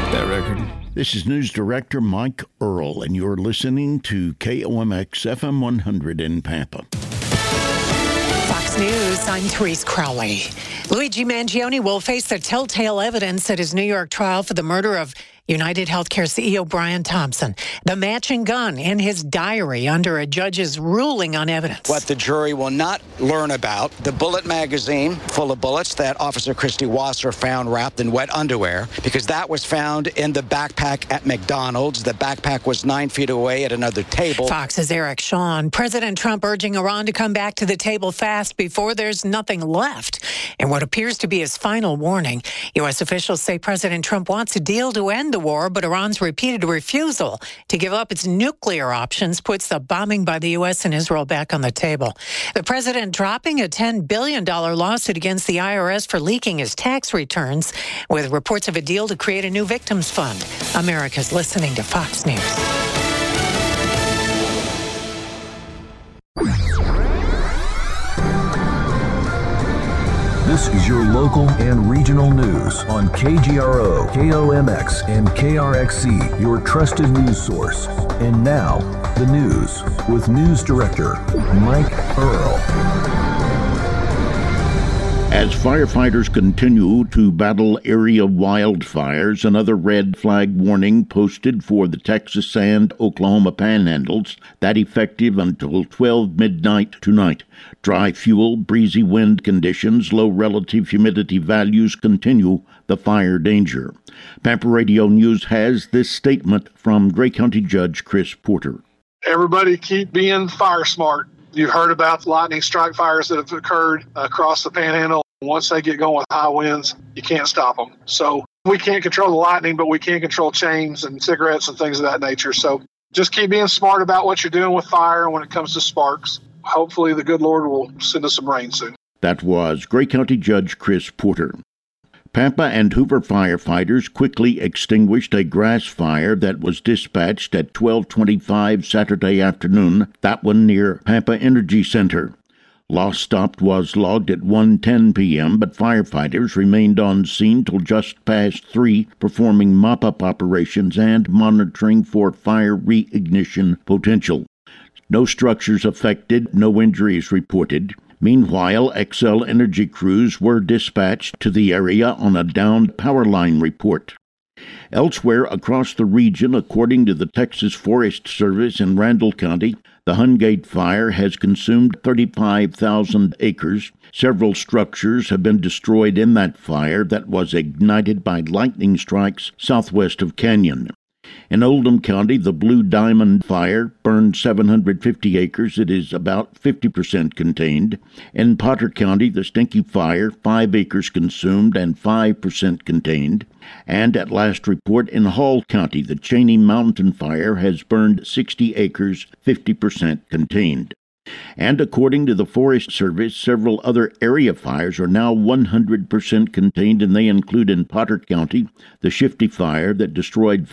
That record. This is News Director Mike Earl, and you're listening to KOMX FM 100 in Pampa. Fox News, I'm Therese Crowley. Luigi Mangione will face the telltale evidence at his New York trial for the murder of United Healthcare CEO Brian Thompson. The matching gun in his diary under a judge's ruling on evidence. What the jury will not learn about, the bullet magazine full of bullets that Officer Christy Wasser found wrapped in wet underwear, because that was found in the backpack at McDonald's. The backpack was 9 feet away at another table. Fox's Eric Shawn. President Trump urging Iran to come back to the table fast before there's nothing left. In what appears to be his final warning, U.S. officials say President Trump wants a deal to end the war, but Iran's repeated refusal to give up its nuclear options puts the bombing by the U.S. and Israel back on the table. The president dropping a $10 billion lawsuit against the IRS for leaking his tax returns, with reports of a deal to create a new victims fund. America's listening to Fox News. This is your local and regional news on KGRO, KOMX, and KRXC, your trusted news source. And now, the news with News Director Mike Earl. As firefighters continue to battle area wildfires, another red flag warning posted for the Texas and Oklahoma panhandles, that effective until 12 midnight tonight. Dry fuel, breezy wind conditions, low relative humidity values continue the fire danger. Pampa Radio News has this statement from Gray County Judge Chris Porter. Everybody keep being fire smart. You've heard about the lightning strike fires that have occurred across the panhandle. Once they get going with high winds, you can't stop them. So we can't control the lightning, but we can control chains and cigarettes and things of that nature. So just keep being smart about what you're doing with fire when it comes to sparks. Hopefully the good Lord will send us some rain soon. That was Gray County Judge Chris Porter. Pampa and Hoover firefighters quickly extinguished a grass fire that was dispatched at 12:25 Saturday afternoon, that one near Pampa Energy Center. Loss stopped was logged at 1:10 p.m., but firefighters remained on scene till just past 3, performing mop-up operations and monitoring for fire reignition potential. No structures affected, no injuries reported. Meanwhile, Xcel Energy crews were dispatched to the area on a downed power line report. Elsewhere across the region, according to the Texas Forest Service in Randall County, the Hungate fire has consumed 35,000 acres. Several structures have been destroyed in that fire that was ignited by lightning strikes southwest of Canyon. In Oldham County, the Blue Diamond fire burned 750 acres. It is about 50% contained. In Potter County, the Stinky fire, 5 acres consumed and 5% contained. And at last report, in Hall County, the Cheney Mountain fire has burned 60 acres, 50% contained. And according to the Forest Service, several other area fires are now 100% contained, and they include in Potter County the Shifty fire that destroyed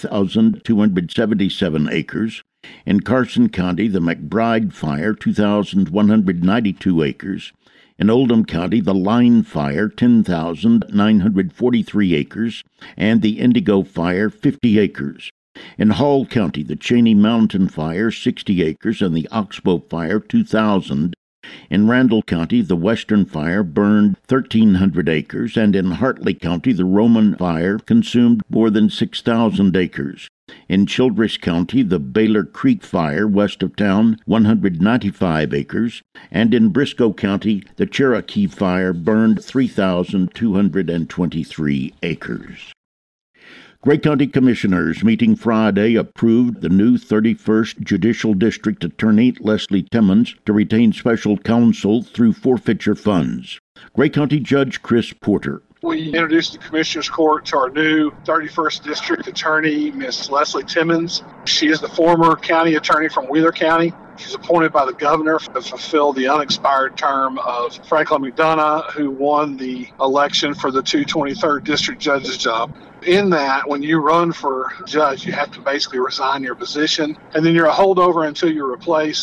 5,277 acres. In Carson County, the McBride fire, 2,192 acres. In Oldham County, the Line fire, 10,943 acres. And the Indigo fire, 50 acres. In Hall County, the Cheney Mountain fire, 60 acres, and the Oxbow fire, 2,000. In Randall County, the Western fire burned 1,300 acres, and in Hartley County, the Roman fire consumed more than 6,000 acres. In Childress County, the Baylor Creek fire, west of town, 195 acres, and in Briscoe County, the Cherokee fire burned 3,223 acres. Gray County Commissioners meeting Friday approved the new 31st Judicial District Attorney, Leslie Timmons, to retain special counsel through forfeiture funds. Gray County Judge Chris Porter. We introduced the Commissioners Court to our new 31st District Attorney, Ms. Leslie Timmons. She is the former county attorney from Wheeler County. She's appointed by the governor to fulfill the unexpired term of Franklin McDonough, who won the election for the 223rd District Judge's job. In that, when you run for judge, you have to basically resign your position, and then you're a holdover until you're replaced.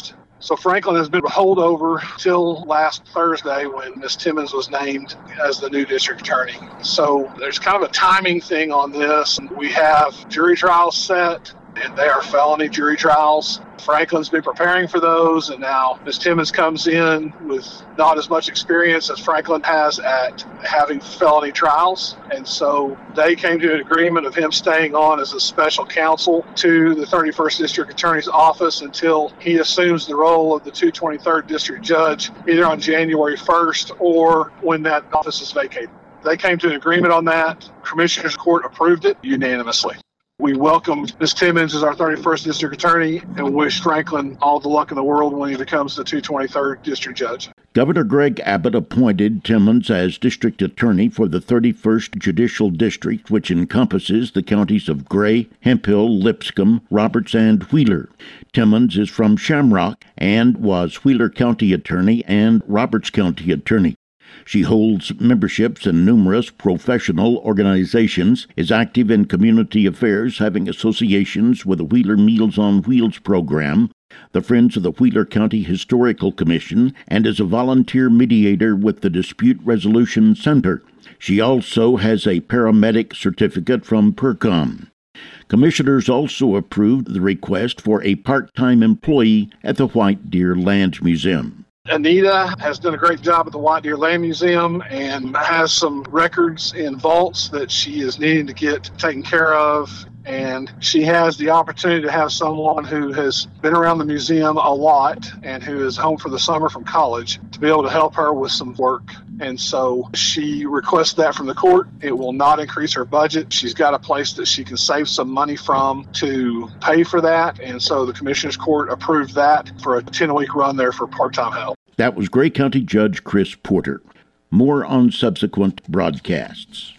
So Franklin has been a holdover till last Thursday when Ms. Timmons was named as the new district attorney. So there's kind of a timing thing on this. We have jury trials set, and they are felony jury trials. Franklin's been preparing for those, and now Ms. Timmons comes in with not as much experience as Franklin has at having felony trials. And so they came to an agreement of him staying on as a special counsel to the 31st District Attorney's Office until he assumes the role of the 223rd District Judge, either on January 1st or when that office is vacated. They came to an agreement on that. Commissioners Court approved it unanimously. We welcomed Ms. Timmons as our 31st District Attorney and wish Franklin all the luck in the world when he becomes the 223rd District Judge. Governor Greg Abbott appointed Timmons as District Attorney for the 31st Judicial District, which encompasses the counties of Gray, Hemphill, Lipscomb, Roberts, and Wheeler. Timmons is from Shamrock and was Wheeler County Attorney and Roberts County Attorney. She holds memberships in numerous professional organizations, is active in community affairs, having associations with the Wheeler Meals on Wheels program, the Friends of the Wheeler County Historical Commission, and is a volunteer mediator with the Dispute Resolution Center. She also has a paramedic certificate from PERCOM. Commissioners also approved the request for a part-time employee at the White Deer Land Museum. Anita has done a great job at the White Deer Land Museum and has some records in vaults that she is needing to get taken care of. And she has the opportunity to have someone who has been around the museum a lot and who is home for the summer from college to be able to help her with some work. And so she requests that from the court. It will not increase her budget. She's got a place that she can save some money from to pay for that. And so the Commissioners Court approved that for a 10-week run there for part-time help. That was Gray County Judge Chris Porter. More on subsequent broadcasts.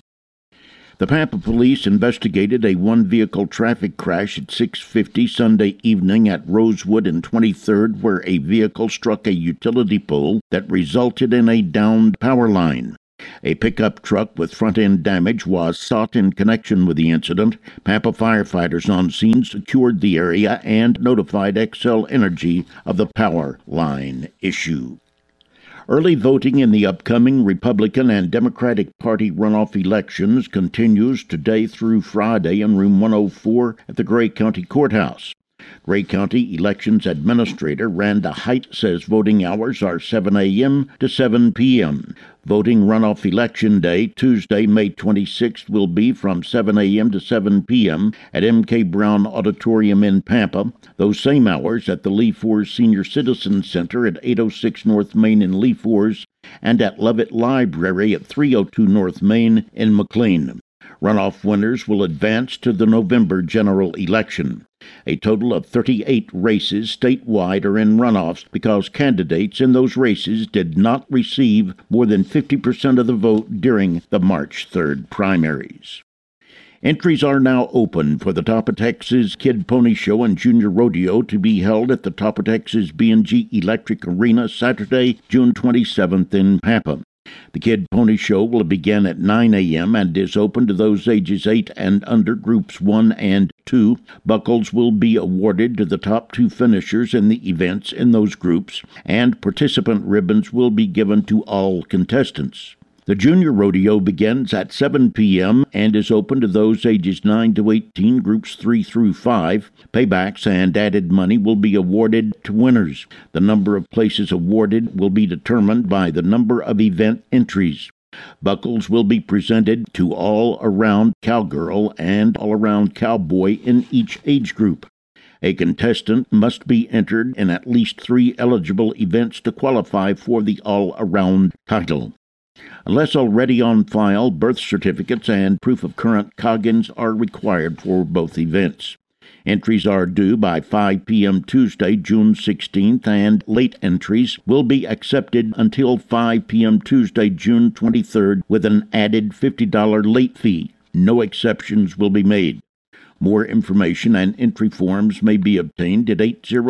The Pampa Police investigated a one-vehicle traffic crash at 6:50 Sunday evening at Rosewood and 23rd, where a vehicle struck a utility pole that resulted in a downed power line. A pickup truck with front-end damage was sought in connection with the incident. Pampa firefighters on scene secured the area and notified Xcel Energy of the power line issue. Early voting in the upcoming Republican and Democratic Party runoff elections continues today through Friday in Room 104 at the Gray County Courthouse. Gray County Elections Administrator Randa Height says voting hours are 7 a.m. to 7 p.m. Voting runoff election day, Tuesday, May 26th, will be from 7 a.m. to 7 p.m. at M.K. Brown Auditorium in Pampa. Those same hours at the Lee Forrs Senior Citizens Center at 806 North Main in Lee Forrs and at Lovett Library at 302 North Main in McLean. Runoff winners will advance to the November general election. A total of 38 races statewide are in runoffs because candidates in those races did not receive more than 50% of the vote during the March 3rd primaries. Entries are now open for the Top of Texas Kid Pony Show and Junior Rodeo to be held at the Top of Texas B&G Electric Arena Saturday, June 27th in Pampa. The Kid Pony Show will begin at 9 a.m. and is open to those ages 8 and under, groups 1 and 2. Buckles will be awarded to the top 2 finishers in the events in those groups, and participant ribbons will be given to all contestants. The Junior Rodeo begins at 7 p.m. and is open to those ages 9 to 18, groups 3 through 5. Paybacks and added money will be awarded to winners. The number of places awarded will be determined by the number of event entries. Buckles will be presented to all-around cowgirl and all-around cowboy in each age group. A contestant must be entered in at least 3 eligible events to qualify for the all-around title. Unless already on file, birth certificates and proof of current Coggins are required for both events. Entries are due by 5 p.m. Tuesday, June 16th, and late entries will be accepted until 5 p.m. Tuesday, June 23rd, with an added $50 late fee. No exceptions will be made. More information and entry forms may be obtained at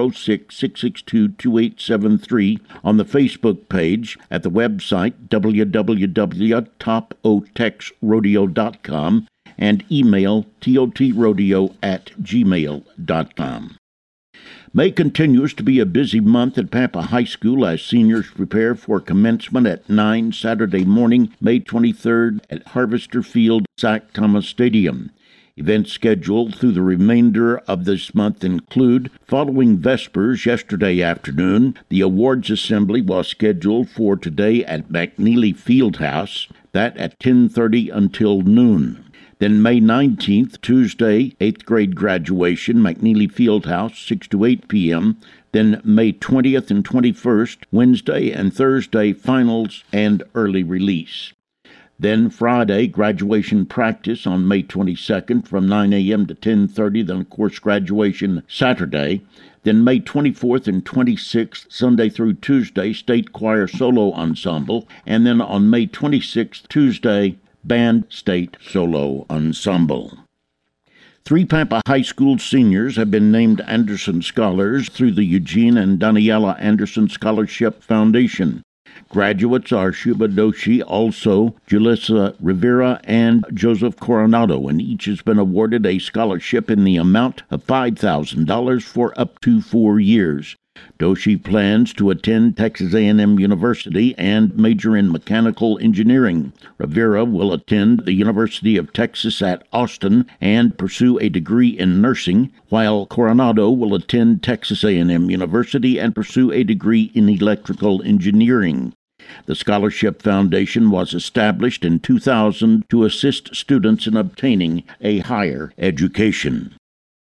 806-662-2873 on the Facebook page, at the website www.topotexrodeo.com, and email totrodeo@gmail.com. May continues to be a busy month at Pampa High School as seniors prepare for commencement at 9 Saturday morning, May 23rd at Harvester Field, Zach Thomas Stadium. Events scheduled through the remainder of this month include, following Vespers yesterday afternoon, the awards assembly was scheduled for today at McNeely Fieldhouse, that at 10:30 until noon. Then May 19th, Tuesday, 8th grade graduation, McNeely Fieldhouse, 6 to 8 p.m. Then May 20th and 21st, Wednesday and Thursday, finals and early release. Then Friday, graduation practice on May 22nd from 9 a.m. to 10:30, then of course graduation Saturday. Then May 24th and 26th, Sunday through Tuesday, State Choir Solo Ensemble. And then on May 26th, Tuesday, Band State Solo Ensemble. 3 Pampa High School seniors have been named Anderson Scholars through the Eugene and Daniela Anderson Scholarship Foundation. Graduates are Shuba Doshi, also Julissa Rivera, and Joseph Coronado, and each has been awarded a scholarship in the amount of $5,000 for up to 4 years. Doshi plans to attend Texas A&M University and major in mechanical engineering. Rivera will attend the University of Texas at Austin and pursue a degree in nursing, while Coronado will attend Texas A&M University and pursue a degree in electrical engineering. The Scholarship Foundation was established in 2000 to assist students in obtaining a higher education.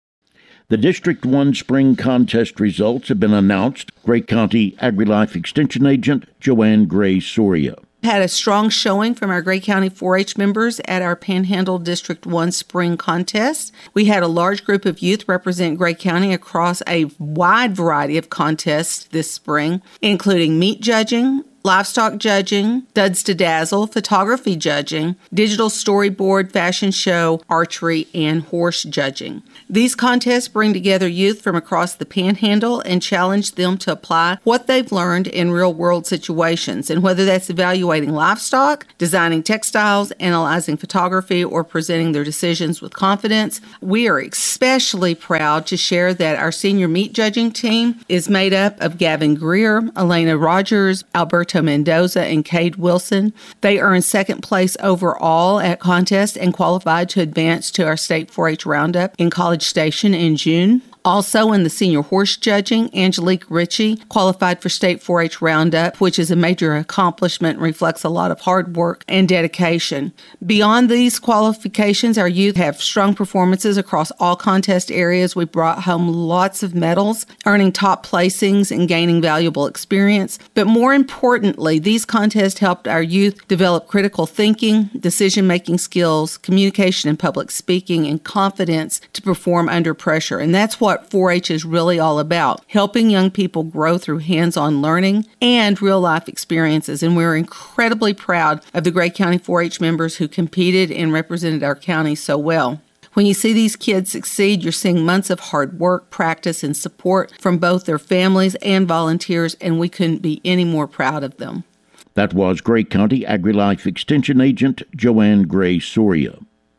The District 1 Spring Contest results have been announced. Gray County AgriLife Extension Agent Joanne Gray Soria. Had a strong showing from our Gray County 4-H members at our Panhandle District 1 Spring Contest. We had a large group of youth represent Gray County across a wide variety of contests this spring, including meat judging, livestock judging, Duds to Dazzle, photography judging, digital storyboard, fashion show, archery, and horse judging. These contests bring together youth from across the Panhandle and challenge them to apply what they've learned in real-world situations, and whether that's evaluating livestock, designing textiles, analyzing photography, or presenting their decisions with confidence. We are especially proud to share that our senior meat judging team is made up of Gavin Greer, Elena Rogers, Alberto Mendoza, and Cade Wilson. They earned second place overall at contest and qualified to advance to our state 4-H roundup in College Station in June. Also in the senior horse judging, Angelique Ritchie qualified for state 4-H roundup, which is a major accomplishment and reflects a lot of hard work and dedication. Beyond these qualifications, our youth have strong performances across all contest areas. We brought home lots of medals, earning top placings and gaining valuable experience. But more importantly, these contests helped our youth develop critical thinking, decision-making skills, communication and public speaking, and confidence to perform under pressure. And that's what 4-H is really all about, helping young people grow through hands-on learning and real-life experiences. And we're incredibly proud of the Gray County 4-H members who competed and represented our county so well. When you see these kids succeed, you're seeing months of hard work, practice, and support from both their families and volunteers, and we couldn't be any more proud of them. That was Gray County AgriLife Extension Agent Joanne Gray Soria.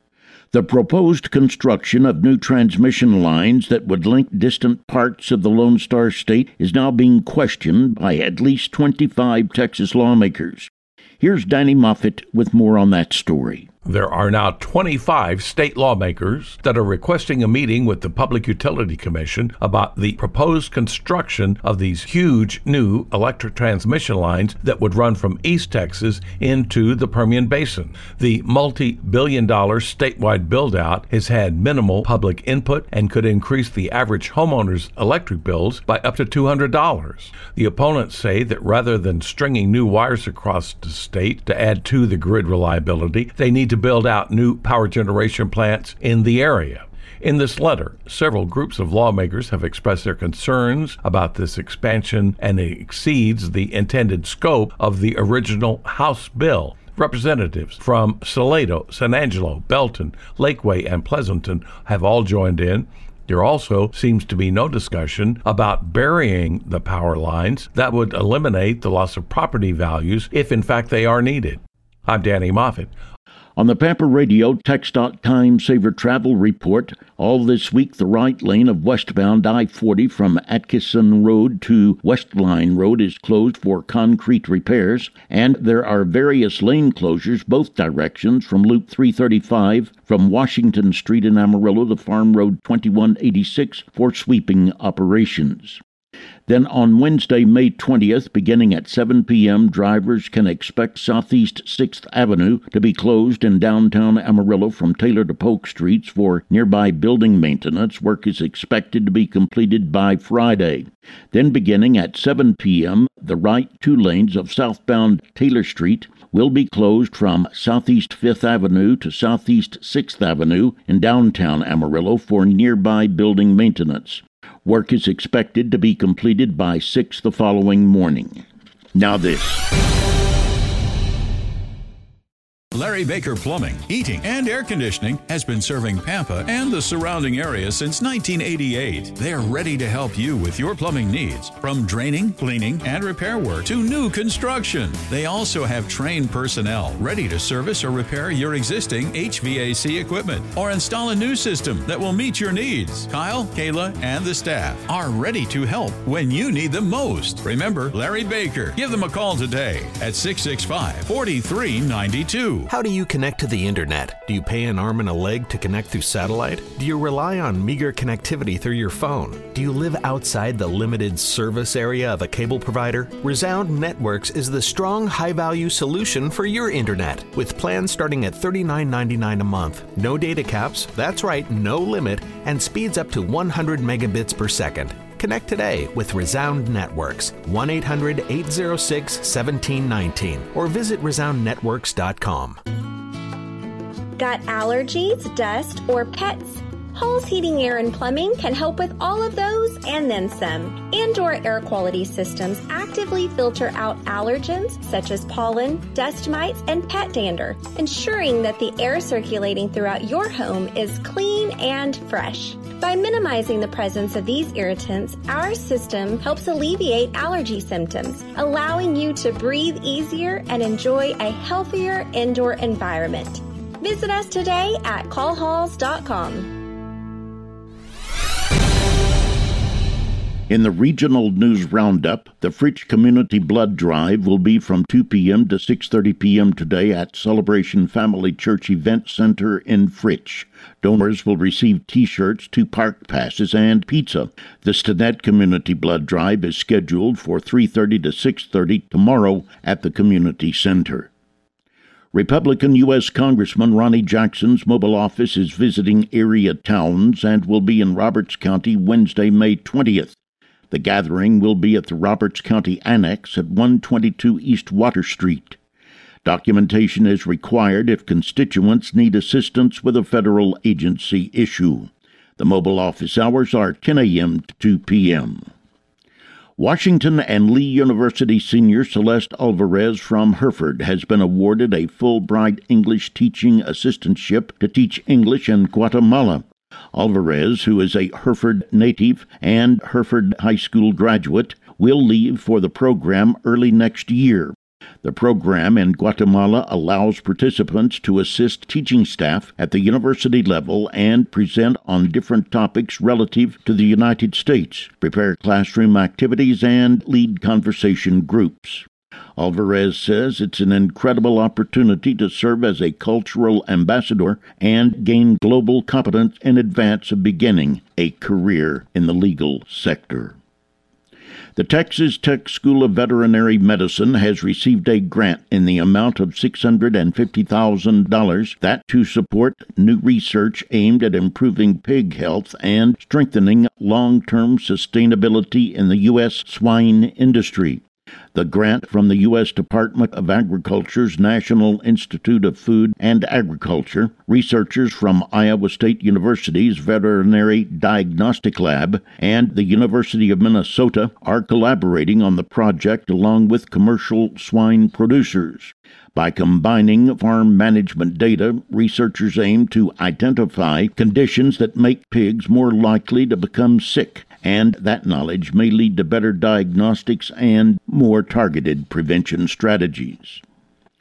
The proposed construction of new transmission lines that would link distant parts of the Lone Star State is now being questioned by at least 25 Texas lawmakers. Here's Danny Moffett with more on that story. There are now 25 state lawmakers that are requesting a meeting with the Public Utility Commission about the proposed construction of these huge new electric transmission lines that would run from East Texas into the Permian Basin. The multi-billion-dollar statewide build-out has had minimal public input and could increase the average homeowner's electric bills by up to $200. The opponents say that rather than stringing new wires across the state to add to the grid reliability, they need to build out new power generation plants in the area. In this letter, several groups of lawmakers have expressed their concerns about this expansion, and it exceeds the intended scope of the original House bill. Representatives from Salado, San Angelo, Belton, Lakeway, and Pleasanton have all joined in. There also seems to be no discussion about burying the power lines. That would eliminate the loss of property values if in fact they are needed. I'm Danny Moffett. On the Pampa Radio TxDOT Time Saver Travel Report, all this week the right lane of westbound I-40 from Atkinson Road to Westline Road is closed for concrete repairs, and there are various lane closures both directions from Loop 335 from Washington Street in Amarillo to Farm Road 2186 for sweeping operations. Then on Wednesday, May 20th, beginning at 7 p.m., drivers can expect Southeast 6th Avenue to be closed in downtown Amarillo from Taylor to Polk Streets for nearby building maintenance. Work is expected to be completed by Friday. Then beginning at 7 p.m., the right two lanes of southbound Taylor Street will be closed from Southeast 5th Avenue to Southeast 6th Avenue in downtown Amarillo for nearby building maintenance. Work is expected to be completed by 6 the following morning. Now this. Larry Baker Plumbing, Heating, and Air Conditioning has been serving Pampa and the surrounding area since 1988. They're ready to help you with your plumbing needs, from draining, cleaning, and repair work to new construction. They also have trained personnel ready to service or repair your existing HVAC equipment or install a new system that will meet your needs. Kyle, Kayla, and the staff are ready to help when you need them most. Remember Larry Baker. Give them a call today at 665-4392. How do you connect to the internet? Do you pay an arm and a leg to connect through satellite? Do you rely on meager connectivity through your phone? Do you live outside the limited service area of a cable provider? Resound Networks is the strong, high-value solution for your internet, with plans starting at $39.99 a month. No data caps, that's right, no limit, and speeds up to 100 megabits per second. Connect today with Resound Networks, 1-800-806-1719, or visit resoundnetworks.com. Got allergies, dust, or pets? Halls Heating, Air, and Plumbing can help with all of those and then some. Indoor air quality systems actively filter out allergens such as pollen, dust mites, and pet dander, ensuring that the air circulating throughout your home is clean and fresh. By minimizing the presence of these irritants, our system helps alleviate allergy symptoms, allowing you to breathe easier and enjoy a healthier indoor environment. Visit us today at callhalls.com. In the Regional News Roundup, the Fritch Community Blood Drive will be from 2 p.m. to 6:30 p.m. today at Celebration Family Church Event Center in Fritch. Donors will receive T-shirts, 2 park passes, and pizza. The Stinnett Community Blood Drive is scheduled for 3:30 to 6:30 tomorrow at the Community Center. Republican U.S. Congressman Ronnie Jackson's mobile office is visiting area towns and will be in Roberts County Wednesday, May 20th. The gathering will be at the Roberts County Annex at 122 East Water Street. Documentation is required if constituents need assistance with a federal agency issue. The mobile office hours are 10 a.m. to 2 p.m. Washington and Lee University senior Celeste Alvarez from Hereford has been awarded a Fulbright English teaching assistantship to teach English in Guatemala. Alvarez, who is a Hereford native and Hereford High School graduate, will leave for the program early next year. The program in Guatemala allows participants to assist teaching staff at the university level and present on different topics relative to the United States, prepare classroom activities, and lead conversation groups. Alvarez says it's an incredible opportunity to serve as a cultural ambassador and gain global competence in advance of beginning a career in the legal sector. The Texas Tech School of Veterinary Medicine has received a grant in the amount of $650,000 that to support new research aimed at improving pig health and strengthening long-term sustainability in the U.S. swine industry. The grant from the U.S. Department of Agriculture's National Institute of Food and Agriculture, researchers from Iowa State University's Veterinary Diagnostic Lab, and the University of Minnesota are collaborating on the project along with commercial swine producers. By combining farm management data, researchers aim to identify conditions that make pigs more likely to become sick, and that knowledge may lead to better diagnostics and more targeted prevention strategies.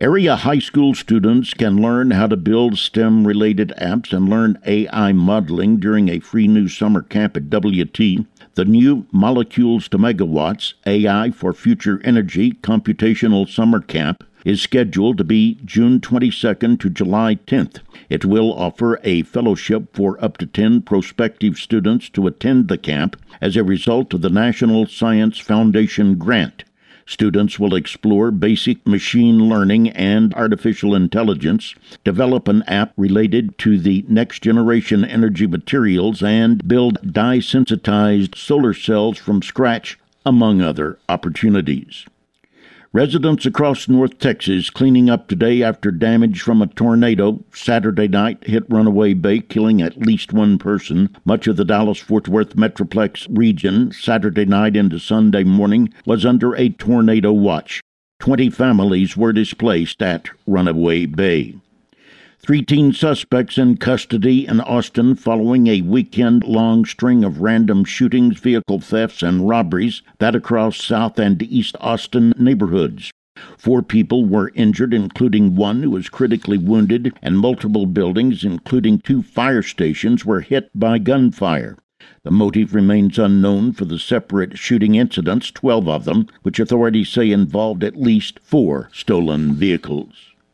Area high school students can learn how to build STEM-related apps and learn AI modeling during a free new summer camp at WT. The new Molecules to Megawatts AI for Future Energy Computational Summer Camp is scheduled to be June 22nd to July 10th. It will offer a fellowship for up to 10 prospective students to attend the camp as a result of the National Science Foundation grant. Students will explore basic machine learning and artificial intelligence, develop an app related to the next-generation energy materials, and build dye-sensitized solar cells from scratch, among other opportunities. Residents across North Texas cleaning up today after damage from a tornado Saturday night hit Runaway Bay, killing at least one person. Much of the Dallas-Fort Worth Metroplex region Saturday night into Sunday morning was under a tornado watch. 20 families were displaced at Runaway Bay. 3 teen suspects in custody in Austin following a weekend-long string of random shootings, vehicle thefts, and robberies that across South and East Austin neighborhoods. 4 people were injured, including one who was critically wounded, and multiple buildings, including 2 fire stations, were hit by gunfire. The motive remains unknown for the separate shooting incidents, 12 of them, which authorities say involved at least 4 stolen vehicles.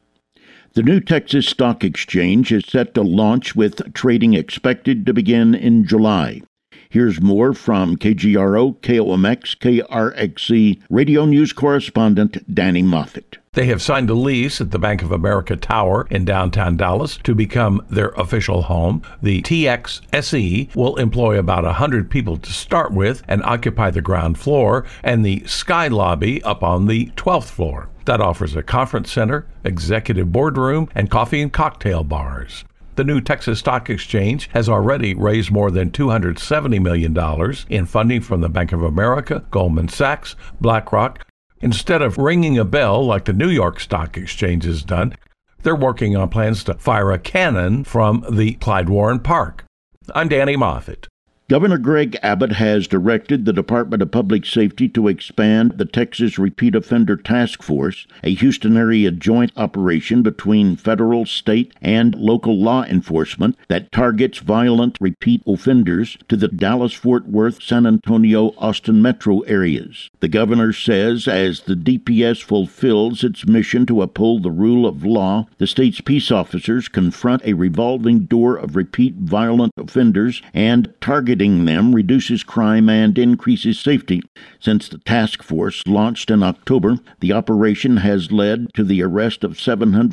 The new Texas Stock Exchange is set to launch with trading expected to begin in July. Here's more from KGRO, KOMX, KRXC Radio News correspondent Danny Moffett. They have signed a lease at the Bank of America Tower in downtown Dallas to become their official home. The TXSE will employ about 100 people to start with and occupy the ground floor and the Sky Lobby up on the 12th floor. That offers a conference center, executive boardroom, and coffee and cocktail bars. The new Texas Stock Exchange has already raised more than $270 million in funding from the Bank of America, Goldman Sachs, BlackRock. Instead of ringing a bell like the New York Stock Exchange has done, they're working on plans to fire a cannon from the Clyde Warren Park. I'm Danny Moffett. Governor Greg Abbott has directed the Department of Public Safety to expand the Texas Repeat Offender Task Force, a Houston area joint operation between federal, state, and local law enforcement that targets violent repeat offenders to the Dallas-Fort Worth, San Antonio, Austin metro areas. The governor says as the DPS fulfills its mission to uphold the rule of law, the state's peace officers confront a revolving door of repeat violent offenders, and targeting them reduces crime and increases safety. Since the task force launched in October, the operation has led to the arrest of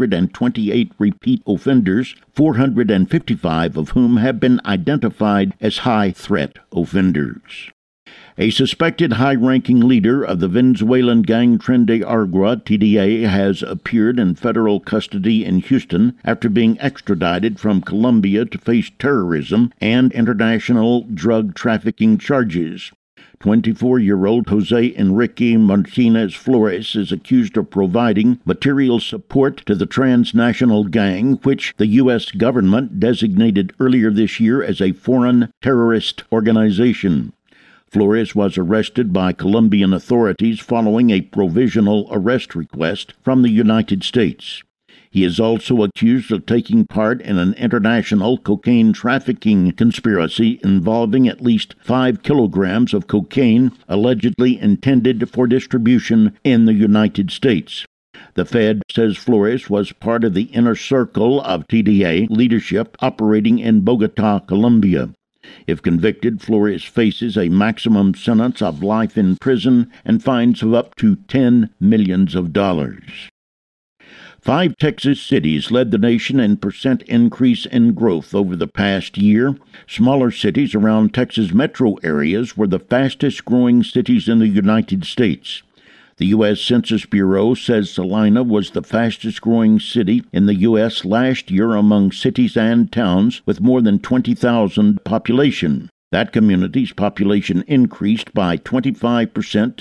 728 repeat offenders, 455 of whom have been identified as high-threat offenders. A suspected high-ranking leader of the Venezuelan gang Tren de Aragua, TDA, has appeared in federal custody in Houston after being extradited from Colombia to face terrorism and international drug trafficking charges. 24-year-old Jose Enrique Martinez Flores is accused of providing material support to the transnational gang, which the U.S. government designated earlier this year as a foreign terrorist organization. Flores was arrested by Colombian authorities following a provisional arrest request from the United States. He is also accused of taking part in an international cocaine trafficking conspiracy involving at least 5 kilograms of cocaine allegedly intended for distribution in the United States. The Fed says Flores was part of the inner circle of TDA leadership operating in Bogotá, Colombia. If convicted, Flores faces a maximum sentence of life in prison and fines of up to $10 million. 5 Texas cities led the nation in percent increase in growth over the past year. Smaller cities around Texas metro areas were the fastest-growing cities in the United States. The U.S. Census Bureau says Salina was the fastest-growing city in the U.S. last year among cities and towns with more than 20,000 population. That community's population increased by 25% to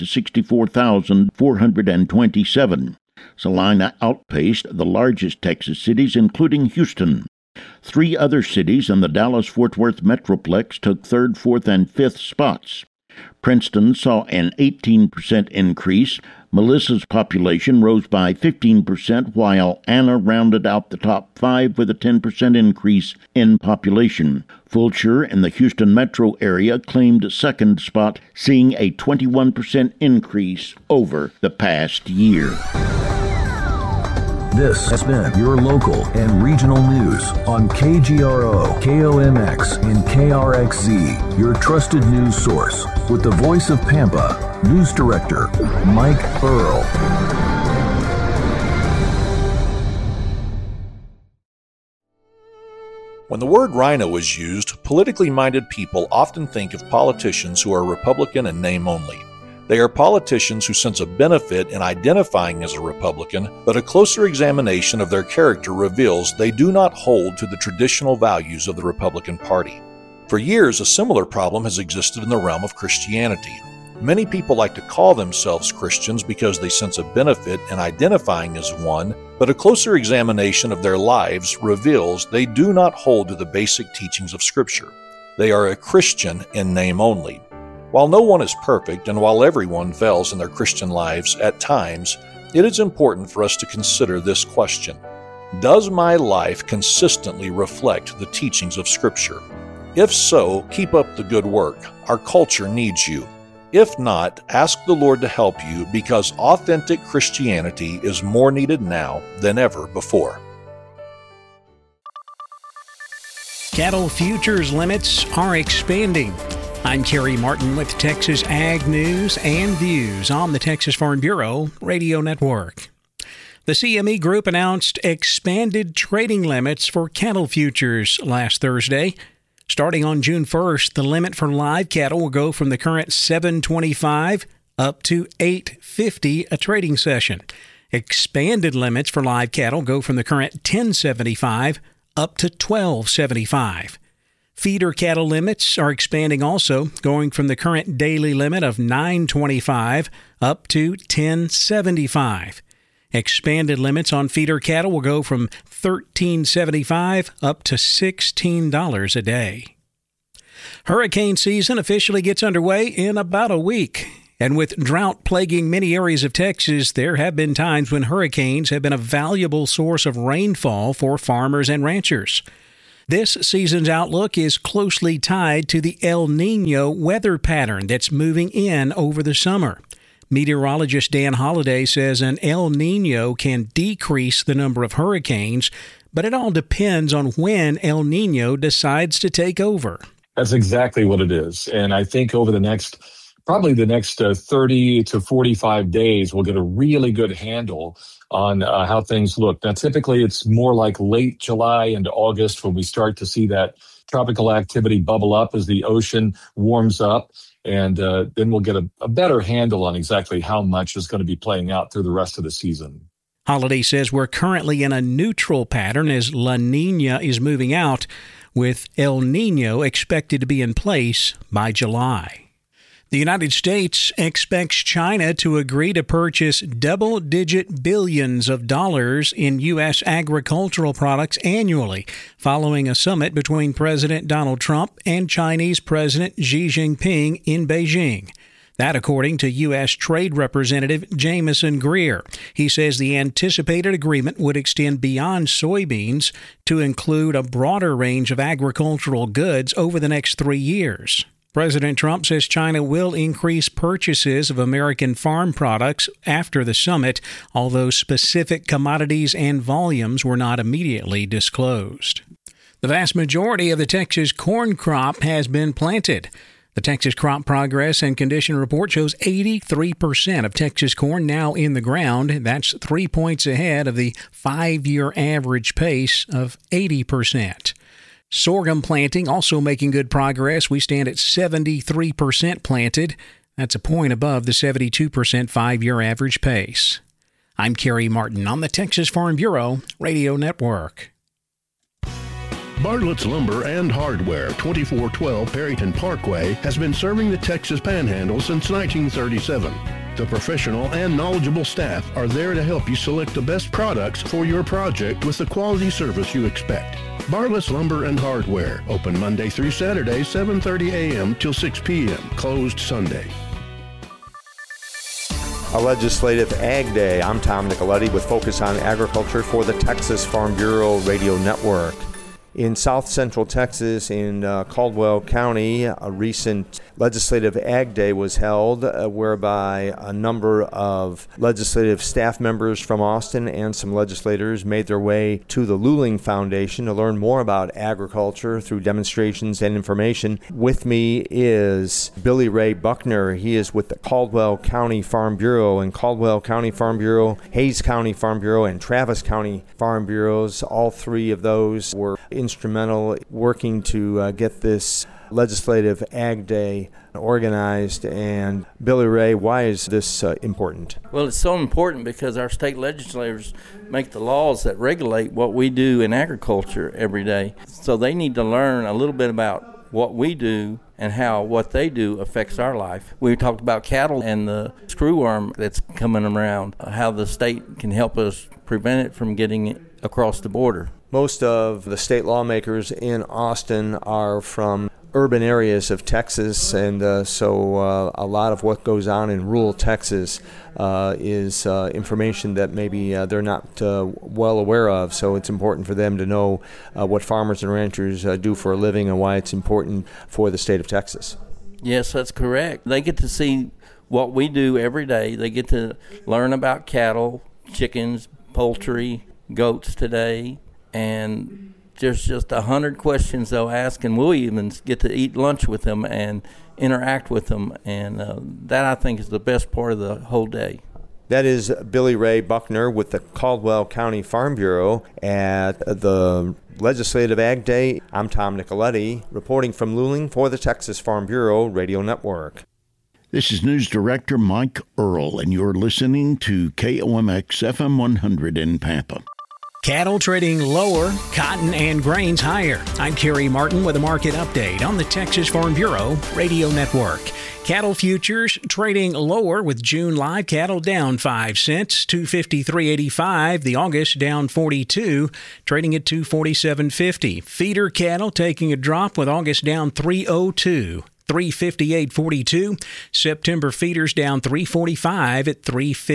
64,427. Salina outpaced the largest Texas cities, including Houston. 3 other cities in the Dallas-Fort Worth Metroplex took 3rd, 4th, and 5th spots. Princeton saw an 18% increase. Melissa's population rose by 15%, while Anna rounded out the top 5 with a 10% increase in population. Fulcher in the Houston metro area claimed second spot, seeing a 21% increase over the past year. This has been your local and regional news on KGRO, KOMX, and KRXZ, your trusted news source. With the voice of Pampa, News Director Mike Earl. When the word rhino is used, politically minded people often think of politicians who are Republican in name only. They are politicians who sense a benefit in identifying as a Republican, but a closer examination of their character reveals they do not hold to the traditional values of the Republican Party. For years, a similar problem has existed in the realm of Christianity. Many people like to call themselves Christians because they sense a benefit in identifying as one, but a closer examination of their lives reveals they do not hold to the basic teachings of Scripture. They are a Christian in name only. While no one is perfect, and while everyone fails in their Christian lives at times, it is important for us to consider this question. Does my life consistently reflect the teachings of Scripture? If so, keep up the good work. Our culture needs you. If not, ask the Lord to help you, because authentic Christianity is more needed now than ever before. Cattle futures limits are expanding. I'm Kerry Martin with Texas Ag News and Views on the Texas Farm Bureau Radio Network. The CME Group announced expanded trading limits for cattle futures last Thursday. Starting on June 1st, the limit for live cattle will go from the current $7.25 up to $8.50 a trading session. Expanded limits for live cattle go from the current $10.75 up to $12.75. Feeder cattle limits are expanding also, going from the current daily limit of $9.25 up to $10.75. Expanded limits on feeder cattle will go from $13.75 up to $16 a day. Hurricane season officially gets underway in about a week. And with drought plaguing many areas of Texas, there have been times when hurricanes have been a valuable source of rainfall for farmers and ranchers. This season's outlook is closely tied to the El Niño weather pattern that's moving in over the summer. Meteorologist Dan Holliday says an El Niño can decrease the number of hurricanes, but it all depends on when El Niño decides to take over. That's exactly what it is. And I think over the next 30 to 45 days, we'll get a really good handle on how things look. Now, typically, it's more like late July into August when we start to see that tropical activity bubble up as the ocean warms up. And then we'll get a better handle on exactly how much is going to be playing out through the rest of the season. Holliday says we're currently in a neutral pattern as La Niña is moving out, with El Niño expected to be in place by July. The United States expects China to agree to purchase double-digit billions of dollars in U.S. agricultural products annually, following a summit between President Donald Trump and Chinese President Xi Jinping in Beijing. That according to U.S. Trade Representative Jamison Greer. He says the anticipated agreement would extend beyond soybeans to include a broader range of agricultural goods over the next 3 years. President Trump says China will increase purchases of American farm products after the summit, although specific commodities and volumes were not immediately disclosed. The vast majority of the Texas corn crop has been planted. The Texas Crop Progress and Condition Report shows 83% of Texas corn now in the ground. That's 3 points ahead of the 5-year average pace of 80%. Sorghum planting also making good progress. We stand at 73% planted. That's a point above the 72% 5-year average pace. I'm Kerry Martin on the Texas Farm Bureau Radio Network. Bartlett's Lumber and Hardware, 2412 Perryton Parkway, has been serving the Texas Panhandle since 1937. The professional and knowledgeable staff are there to help you select the best products for your project with the quality service you expect. Barless Lumber and Hardware. Open Monday through Saturday, 7:30 a.m. till 6 p.m. Closed Sunday. A legislative Ag Day. I'm Tom Nicoletti with Focus on Agriculture for the Texas Farm Bureau Radio Network. In South Central Texas, in Caldwell County, a recent legislative Ag Day was held whereby a number of legislative staff members from Austin and some legislators made their way to the Luling Foundation to learn more about agriculture through demonstrations and information. With me is Billy Ray Buckner. He is with the Caldwell County Farm Bureau, and Caldwell County Farm Bureau, Hays County Farm Bureau, and Travis County Farm Bureaus. All three of those were instrumental working to get this legislative Ag Day organized. And Billy Ray, why is this important? Well, it's so important because our state legislators make the laws that regulate what we do in agriculture every day. So they need to learn a little bit about what we do and how what they do affects our life. We talked about cattle and the screwworm that's coming around, how the state can help us prevent it from getting across the border. Most of the state lawmakers in Austin are from urban areas of Texas, and so a lot of what goes on in rural Texas is information that maybe they're not well aware of. So it's important for them to know what farmers and ranchers do for a living and why it's important for the state of Texas. Yes, that's correct. They get to see what we do every day. They get to learn about cattle, chickens, poultry, goats today, and there's just 100 questions they'll ask, and we'll even get to eat lunch with them and interact with them, and that I think is the best part of the whole day. That is Billy Ray Buckner with the Caldwell County Farm Bureau at the Legislative Ag Day. I'm Tom Nicoletti, reporting from Luling for the Texas Farm Bureau Radio Network. This is News Director Mike Earl, and you're listening to KOMX FM 100 in Pampa. Cattle trading lower, cotton and grains higher. I'm Kerry Martin with a market update on the Texas Farm Bureau Radio Network. Cattle futures trading lower with June live cattle down 5 cents, $253.85. The August down 42, trading at $247.50. Feeder cattle taking a drop with August down 302. $358.42. September feeders down $345 at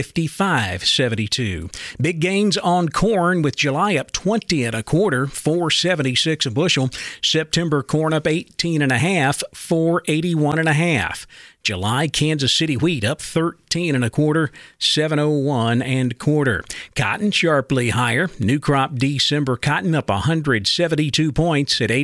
$355.72. Big gains on corn with July up 20 1/4, $4.76 a bushel. September corn up 18 1/2, $4.81 1/2. July Kansas City wheat up 13 1/4, $7.01 1/4. Cotton sharply higher. New crop December cotton up 172 points at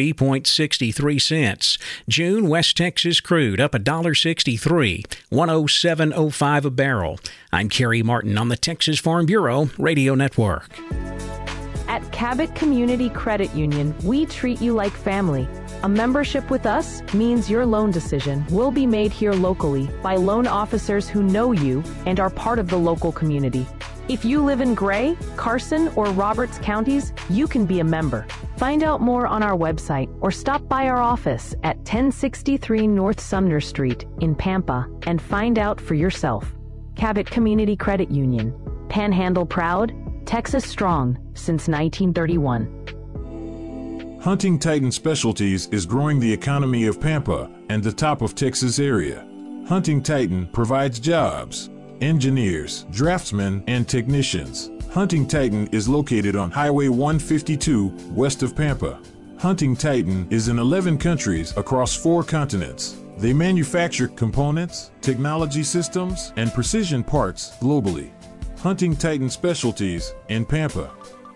83.63 cents. June West Texas crude up $1.63, $107.05 a barrel. I'm Kerry Martin on the Texas Farm Bureau Radio Network. At Cabot Community Credit Union, we treat you like family. A membership with us means your loan decision will be made here locally by loan officers who know you and are part of the local community. If you live in Gray, Carson, or Roberts counties, you can be a member. Find out more on our website or stop by our office at 1063 North Sumner Street in Pampa and find out for yourself. Cabot Community Credit Union. Panhandle proud, Texas strong since 1931. Hunting Titan Specialties is growing the economy of Pampa and the top of Texas area. Hunting Titan provides jobs, engineers, draftsmen, and technicians. Hunting Titan is located on Highway 152 west of Pampa. Hunting Titan is in 11 countries across 4 continents. They manufacture components, technology systems, and precision parts globally. Hunting Titan Specialties in Pampa.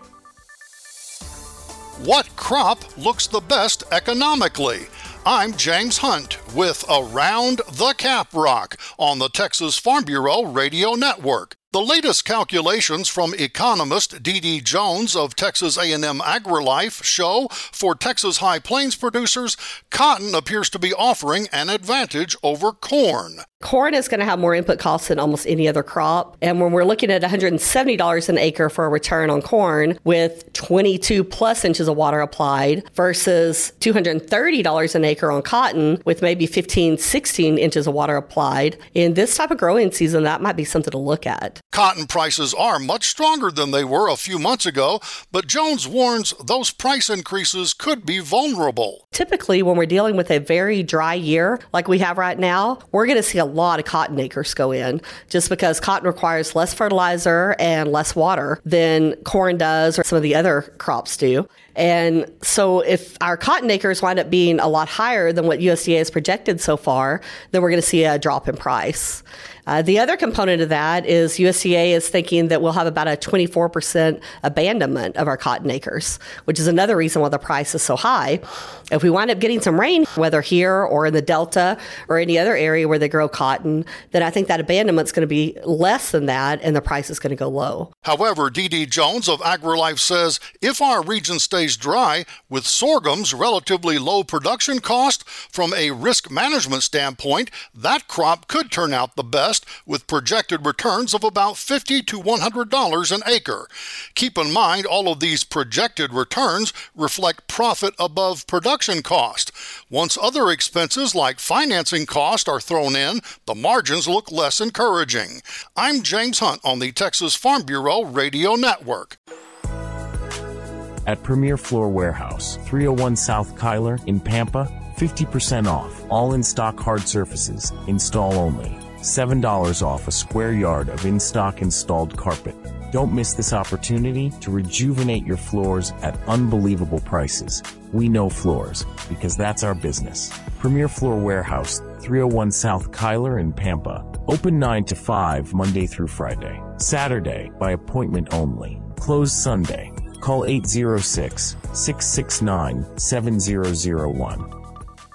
What crop looks the best economically? I'm James Hunt with Around the Caprock on the Texas Farm Bureau Radio Network. The latest calculations from economist D.D. Jones of Texas A&M AgriLife show for Texas High Plains producers, cotton appears to be offering an advantage over corn. Corn is going to have more input costs than almost any other crop. And when we're looking at $170 an acre for a return on corn with 22 plus inches of water applied versus $230 an acre on cotton with maybe 15, 16 inches of water applied, in this type of growing season, that might be something to look at. Cotton prices are much stronger than they were a few months ago, but Jones warns those price increases could be vulnerable. Typically, when we're dealing with a very dry year like we have right now, we're going to see a lot of cotton acres go in just because cotton requires less fertilizer and less water than corn does or some of the other crops do. And so if our cotton acres wind up being a lot higher than what USDA has projected so far, then we're going to see a drop in price. The other component of that is USDA is thinking that we'll have about a 24% abandonment of our cotton acres, which is another reason why the price is so high. If we wind up getting some rain, whether here or in the Delta or any other area where they grow cotton, then I think that abandonment is going to be less than that and the price is going to go low. However, D.D. Jones of AgriLife says if our region stays dry with sorghum's relatively low production cost, from a risk management standpoint, that crop could turn out the best with projected returns of about $50 to $100 an acre. Keep in mind, all of these projected returns reflect profit above production cost. Once other expenses like financing cost are thrown in, the margins look less encouraging. I'm James Hunt on the Texas Farm Bureau Radio Network. At Premier Floor Warehouse, 301 South Kyler in Pampa, 50% off. All in-stock hard surfaces, install only. $7 off a square yard of in-stock installed carpet. Don't miss this opportunity to rejuvenate your floors at unbelievable prices. We know floors, because that's our business. Premier Floor Warehouse, 301 South Kyler in Pampa. Open 9 to 5 Monday through Friday. Saturday by appointment only. Closed Sunday. Call 806-669-7001.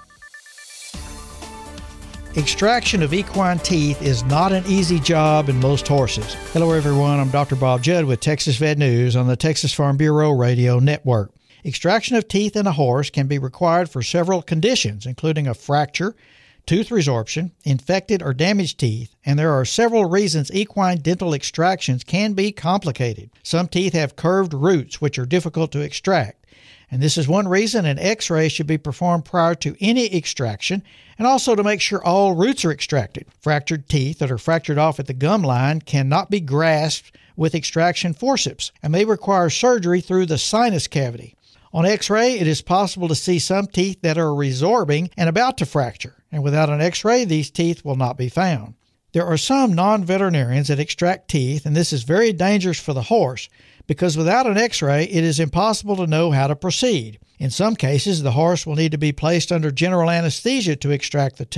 Extraction of equine teeth is not an easy job in most horses. Hello everyone, I'm Dr. Bob Judd with Texas Vet News on the Texas Farm Bureau Radio Network. Extraction of teeth in a horse can be required for several conditions, including a fracture, tooth resorption, infected or damaged teeth, and there are several reasons equine dental extractions can be complicated. Some teeth have curved roots which are difficult to extract, and this is one reason an X-ray should be performed prior to any extraction, and also to make sure all roots are extracted. Fractured teeth that are fractured off at the gum line cannot be grasped with extraction forceps and may require surgery through the sinus cavity. On X-ray, it is possible to see some teeth that are resorbing and about to fracture, and without an X-ray, these teeth will not be found. There are some non-veterinarians that extract teeth, and this is very dangerous for the horse because without an X-ray, it is impossible to know how to proceed. In some cases, the horse will need to be placed under general anesthesia to extract the tooth.